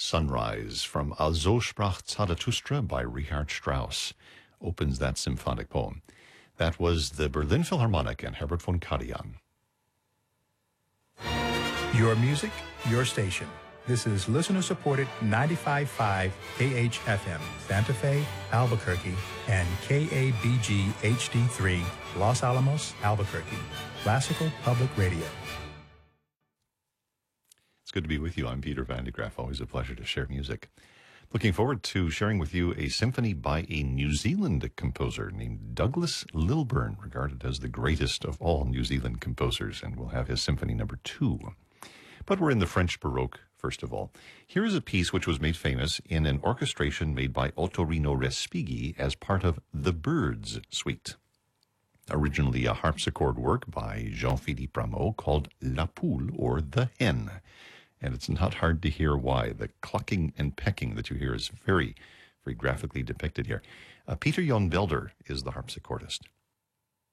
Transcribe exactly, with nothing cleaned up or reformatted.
Sunrise from Also sprach Zarathustra by Richard Strauss opens that symphonic poem. That was the Berlin Philharmonic and Herbert von Karajan. Your music, your station. This is listener-supported ninety-five point five K H F M, Santa Fe, Albuquerque, and K A B G H D three, Los Alamos, Albuquerque. Classical Public Radio. It's good to be with you. I'm Peter Van de Graaff. Always a pleasure to share music. Looking forward to sharing with you a symphony by a New Zealand composer named Douglas Lilburn, regarded as the greatest of all New Zealand composers, and we'll have his symphony number two. But we're in the French Baroque, first of all. Here is a piece which was made famous in an orchestration made by Ottorino Respighi as part of The Birds Suite. Originally a harpsichord work by Jean-Philippe Rameau called La Poule, or The Hen. And it's not hard to hear why. The clucking and pecking that you hear is very, very graphically depicted here. Uh, Peter Jan Velder is the harpsichordist.